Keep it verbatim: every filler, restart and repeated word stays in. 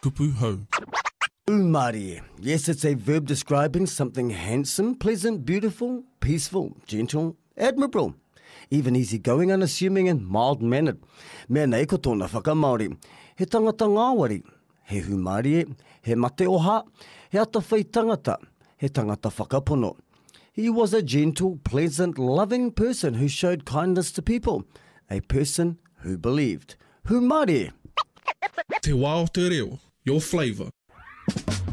kupu hau. Umari. Yes, it's a verb describing something handsome, pleasant, beautiful, peaceful, gentle, admirable, even easygoing, unassuming and mild-mannered. Mea nei ko tōna whakamaori. He tangata ngāwari. He humari e. He mate oha. He ata whai tangata. He tangata whakapono. He was a gentle, pleasant, loving person who showed kindness to people. A person who believed. Humari. Te wao te reo, your flavour.